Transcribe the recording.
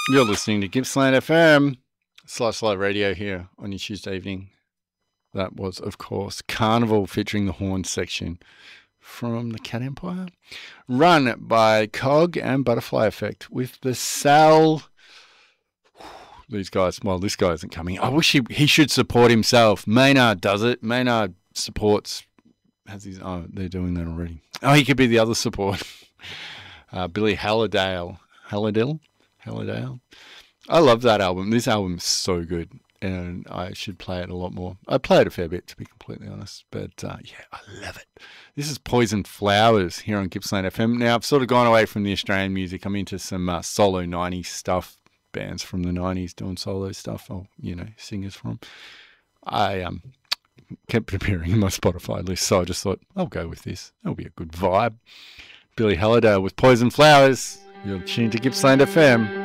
You're listening to Gippsland FM, Slice Live Radio here on your Tuesday evening. That was, of course, Carnival featuring the horn section from the Cat Empire, run by Cog and Butterfly Effect with the Sal. These guys, well, this guy isn't coming. I wish he should support himself. Maynard does it. Maynard supports, they're doing that already. Oh, he could be the other support. Billy Hallidale. I love that album. This album is so good, and I should play it a lot more. I play it a fair bit, to be completely honest, but yeah, I love it. This is Poison Flowers here on Gippsland FM. Now, I've sort of gone away from the Australian music. I'm into some solo 90s stuff, bands from the 90s doing solo stuff, or, singers from. I kept preparing my Spotify list, so I just thought, I'll go with this. That'll be a good vibe. Billy Hallidale with Poison Flowers. You're tuned to Gippsland FM.